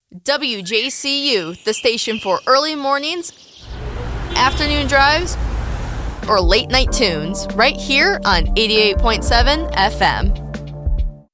WJCU, the station for early mornings, afternoon drives, or late night tunes, right here on 88.7 FM.